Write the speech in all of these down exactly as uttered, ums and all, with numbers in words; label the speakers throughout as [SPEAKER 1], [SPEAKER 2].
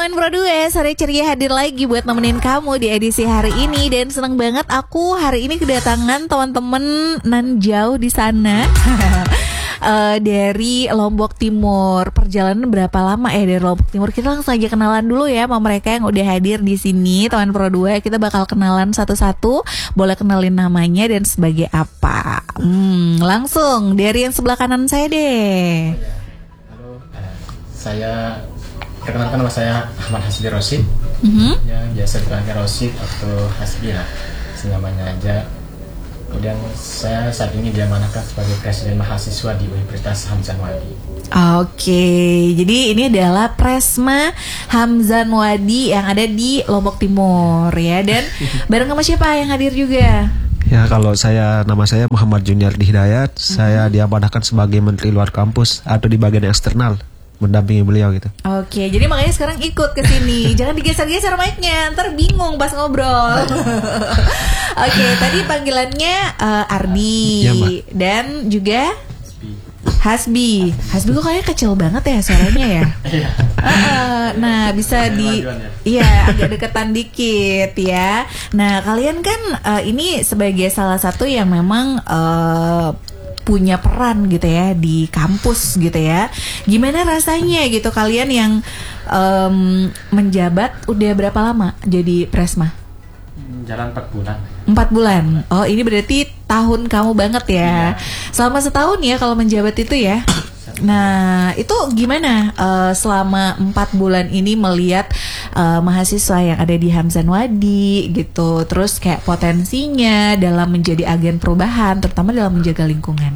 [SPEAKER 1] teman Pro dua, sore ceria hadir lagi buat nemenin kamu di edisi hari ini. Dan senang banget aku hari ini kedatangan teman-teman nan jauh di sana. Uh, dari Lombok Timur. Perjalanan berapa lama ya dari Lombok Timur? Kita langsung aja kenalan dulu ya sama mereka yang udah hadir di sini. Teman Pro dua, kita bakal kenalan satu-satu. Boleh kenalin namanya dan sebagai apa. Hmm, langsung dari yang sebelah kanan saya deh.
[SPEAKER 2] Halo, saya perkenalkan nama saya Ahmad Hasbi Rosid.
[SPEAKER 1] Mm-hmm.
[SPEAKER 2] Yang biasa dipanggil Rosid atau Hasbi lah, senamanya aja. Kemudian saya saat ini diamanahkan sebagai Presiden Mahasiswa di Universitas Hamzan Wadi.
[SPEAKER 1] Oke, jadi ini adalah Presma Hamzan Wadi yang ada di Lombok Timur ya. Dan bareng sama siapa yang hadir juga?
[SPEAKER 3] Ya, kalau saya, nama saya Muhammad Junior Hidayat. Mm-hmm. Saya diamanahkan sebagai Menteri Luar Kampus atau di bagian eksternal, mendampingi beliau gitu.
[SPEAKER 1] Oke, jadi makanya sekarang ikut ke sini. Jangan digeser-geser mic-nya, ntar bingung pas ngobrol. Oke, tadi panggilannya uh, Ardi
[SPEAKER 3] ya,
[SPEAKER 1] dan juga Hasbi. Hasbi kok kayaknya kecil banget ya suaranya ya. uh, nah, bisa di iya agak deketan dikit ya. Nah, kalian kan uh, ini sebagai salah satu yang memang uh, punya peran gitu ya di kampus gitu ya. Gimana rasanya gitu kalian yang um, menjabat udah berapa lama jadi Presma?
[SPEAKER 2] Jalan empat bulan.
[SPEAKER 1] Empat bulan. Oh, ini berarti tahun kamu banget ya. Iya. Selama setahun ya kalau menjabat itu ya. Nah, itu gimana uh, selama empat bulan ini melihat uh, mahasiswa yang ada di Hamzan Wadi gitu, terus kayak potensinya dalam menjadi agen perubahan, terutama dalam menjaga lingkungan.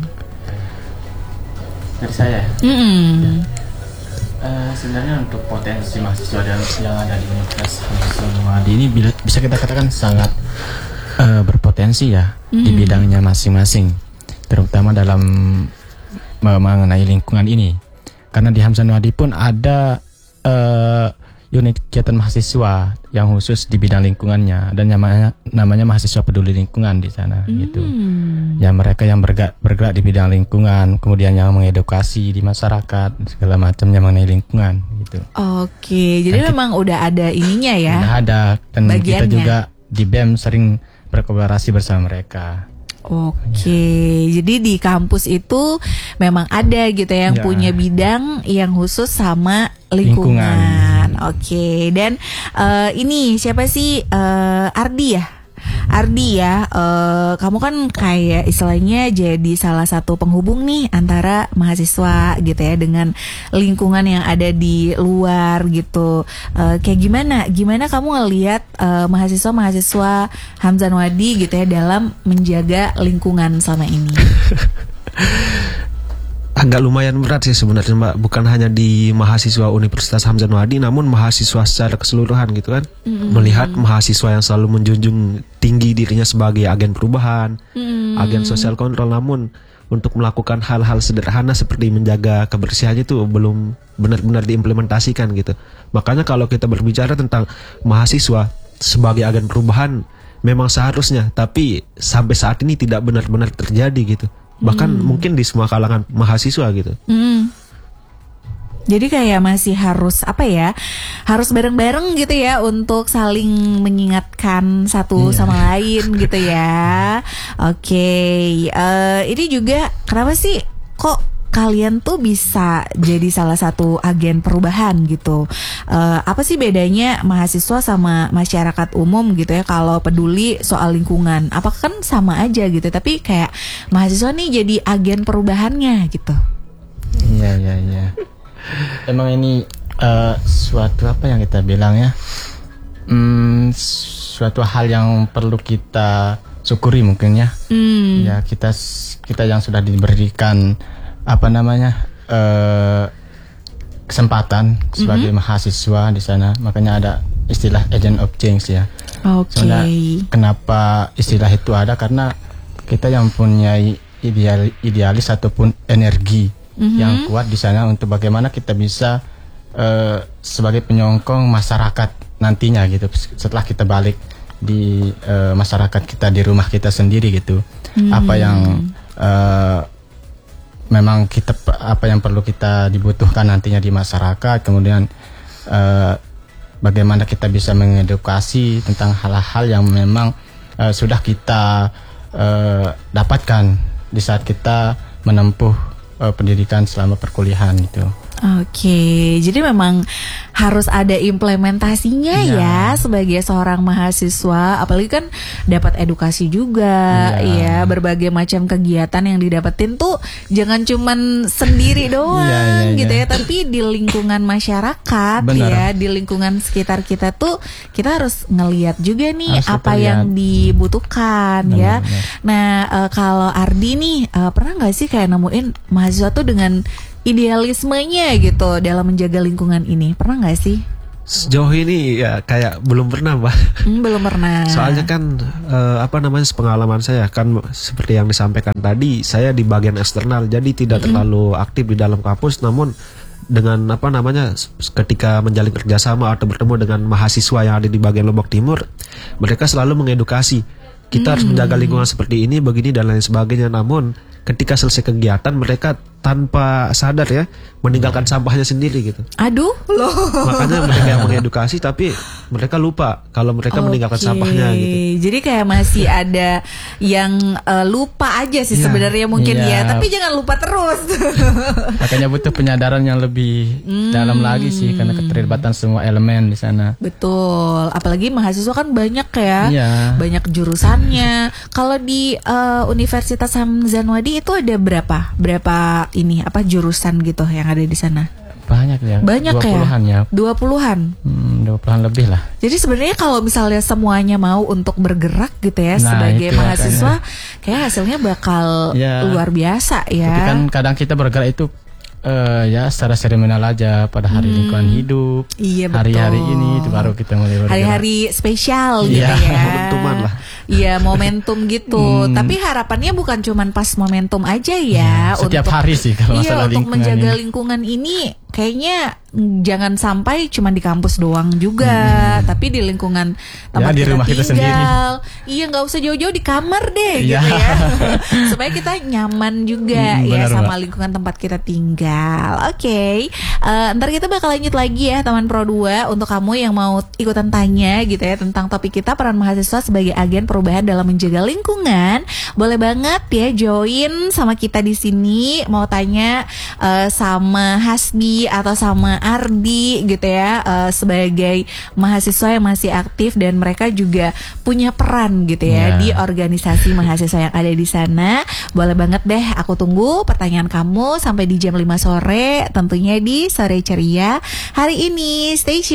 [SPEAKER 2] Dari saya.
[SPEAKER 1] Mm-hmm.
[SPEAKER 2] Uh, sebenarnya untuk potensi mahasiswa yang ada di Universitas Hamzan Wadi ini bisa kita katakan sangat uh, berpotensi ya, mm-hmm. di bidangnya masing-masing, terutama dalam mengenai lingkungan ini. Karena di Hamzan Wadi pun ada uh, unit kegiatan mahasiswa yang khusus di bidang lingkungannya, dan namanya namanya mahasiswa peduli lingkungan di sana. Mm. Gitu. Ya, mereka yang bergerak, bergerak di bidang lingkungan, kemudian yang mengedukasi di masyarakat segala macamnya mengenai lingkungan gitu.
[SPEAKER 1] Oke, jadi dan memang kita, udah ada ininya ya.
[SPEAKER 2] Udah ada, dan bagiannya. Kita juga di B E M sering berkolaborasi bersama mereka.
[SPEAKER 1] Oke, ya. Jadi di kampus itu memang ada gitu yang ya. Punya bidang yang khusus sama lingkungan. lingkungan. Oke, dan uh, ini siapa sih uh, Ardi ya? Ardi ya, uh, kamu kan kayak istilahnya jadi salah satu penghubung nih antara mahasiswa gitu ya dengan lingkungan yang ada di luar gitu. Uh, kayak gimana? Gimana kamu ngelihat uh, mahasiswa-mahasiswa Hamzan Wadi gitu ya dalam menjaga lingkungan selama ini?
[SPEAKER 3] Agak lumayan berat sih sebenarnya, Mbak. Bukan hanya di mahasiswa Universitas Hamzan Wadi, namun mahasiswa secara keseluruhan gitu kan. Mm-hmm. Melihat mahasiswa yang selalu menjunjung tinggi dirinya sebagai agen perubahan, mm-hmm. agen sosial kontrol, namun untuk melakukan hal-hal sederhana seperti menjaga kebersihan itu belum benar-benar diimplementasikan gitu. Makanya kalau kita berbicara tentang mahasiswa sebagai agen perubahan, memang seharusnya, tapi sampai saat ini tidak benar-benar terjadi gitu. Bahkan hmm. mungkin di semua kalangan mahasiswa gitu. Hmm.
[SPEAKER 1] Jadi kayak masih harus apa ya, harus bareng-bareng gitu ya untuk saling mengingatkan satu yeah. sama lain gitu ya. Oke, okay. uh, ini juga kenapa sih kok kalian tuh bisa jadi salah satu agen perubahan gitu? Uh, apa sih bedanya mahasiswa sama masyarakat umum gitu ya kalau peduli soal lingkungan? Apakah kan sama aja gitu, tapi kayak mahasiswa nih jadi agen perubahannya gitu?
[SPEAKER 2] Iya iya iya. Emang ini uh, suatu apa yang kita bilang ya? Hmm, suatu hal yang perlu kita syukuri mungkin ya. Hmm. Ya kita kita yang sudah diberikan apa namanya uh, kesempatan sebagai mm-hmm. mahasiswa di sana, makanya ada istilah agent of change ya.
[SPEAKER 1] Oke. Okay.
[SPEAKER 2] Kenapa istilah itu ada? Karena kita yang punya ideal, idealis ataupun energi mm-hmm. yang kuat di sana untuk bagaimana kita bisa uh, sebagai penyokong masyarakat nantinya gitu. Setelah kita balik di uh, masyarakat kita, di rumah kita sendiri gitu, mm-hmm. apa yang uh, memang kita apa yang perlu kita dibutuhkan nantinya di masyarakat, kemudian uh, bagaimana kita bisa mengedukasi tentang hal-hal yang memang uh, sudah kita uh, dapatkan di saat kita menempuh uh, pendidikan selama perkuliahan gitu.
[SPEAKER 1] Oke, jadi memang harus ada implementasinya ya, ya sebagai seorang mahasiswa, apalagi kan dapat edukasi juga, ya, ya berbagai macam kegiatan yang didapetin tuh jangan cuman sendiri doang, ya, ya, gitu ya, ya, tapi di lingkungan masyarakat. Benar. Ya, di lingkungan sekitar kita tuh kita harus ngelihat juga nih harus apa yang dibutuhkan. Benar, ya. Benar. Nah, uh, kalau Ardi nih uh, pernah nggak sih kayak nemuin mahasiswa tuh dengan idealismenya gitu dalam menjaga lingkungan ini, pernah nggak sih?
[SPEAKER 3] Sejauh ini ya kayak belum pernah, Mbak.
[SPEAKER 1] Hmm, belum pernah.
[SPEAKER 3] Soalnya kan uh, apa namanya pengalaman saya kan seperti yang disampaikan tadi, saya di bagian eksternal, jadi tidak mm-hmm. terlalu aktif di dalam kampus. Namun dengan apa namanya ketika menjalin kerjasama atau bertemu dengan mahasiswa yang ada di bagian Lombok Timur, mereka selalu mengedukasi kita hmm. harus menjaga lingkungan seperti ini, begini dan lain sebagainya. Namun ketika selesai kegiatan mereka tanpa sadar ya meninggalkan sampahnya sendiri gitu.
[SPEAKER 1] Aduh loh.
[SPEAKER 3] Makanya mereka yang mengedukasi tapi mereka lupa kalau mereka okay. meninggalkan sampahnya gitu.
[SPEAKER 1] Jadi kayak masih ada yang uh, lupa aja sih ya. Sebenarnya mungkin ya. ya, tapi jangan lupa terus.
[SPEAKER 2] Makanya butuh penyadaran yang lebih hmm. dalam lagi sih karena keterlibatan semua elemen di sana.
[SPEAKER 1] Betul. Apalagi mahasiswa kan banyak ya. ya. Banyak jurusannya. Kalau di uh, Universitas Hamzah Anwadi itu ada berapa? Berapa ini apa jurusan gitu yang ada di sana?
[SPEAKER 2] Banyak ya.
[SPEAKER 1] Banyak
[SPEAKER 2] dua puluhan ya.
[SPEAKER 1] Dua puluhan.
[SPEAKER 2] Hmm, dua puluhan lebih lah.
[SPEAKER 1] Jadi sebenarnya kalau misalnya semuanya mau untuk bergerak gitu ya nah, sebagai mahasiswa, makanya. Kayak hasilnya bakal ya. Luar biasa ya.
[SPEAKER 2] Tapi kan kadang kita bergerak itu Uh, ya secara seremonial aja pada hari hmm. lingkungan hidup.
[SPEAKER 1] Iya betul.
[SPEAKER 2] Hari-hari ini itu baru kita mulai bergerak.
[SPEAKER 1] Hari-hari spesial gitu ya.
[SPEAKER 3] Momentuman lah.
[SPEAKER 1] Iya momentum gitu. Hmm. Tapi harapannya bukan cuma pas momentum aja ya.
[SPEAKER 2] ya setiap untuk, hari sih kalau
[SPEAKER 1] iya,
[SPEAKER 2] masalah
[SPEAKER 1] untuk
[SPEAKER 2] lingkungan
[SPEAKER 1] menjaga
[SPEAKER 2] ini.
[SPEAKER 1] lingkungan ini kayaknya jangan sampai cuma di kampus doang juga, hmm. tapi di lingkungan tempat ya, di kita rumah tinggal. Kita sendiri. Iya, nggak usah jauh-jauh di kamar deh, ya. Gitu ya, supaya kita nyaman juga hmm, ya benar, sama benar. Lingkungan tempat kita tinggal. Oke, okay. uh, ntar kita bakal lanjut lagi ya teman Pro dua untuk kamu yang mau ikutan tanya gitu ya tentang topik kita peran mahasiswa sebagai agen perubahan dalam menjaga lingkungan. Boleh banget ya join sama kita di sini. Mau tanya uh, sama Hasbi atau sama Ardi gitu ya uh, sebagai mahasiswa yang masih aktif dan mereka juga punya peran gitu ya yeah. di organisasi mahasiswa yang ada di sana. Boleh banget deh aku tunggu pertanyaan kamu sampai di jam lima sore tentunya di Sore Ceria hari ini. Stay tune.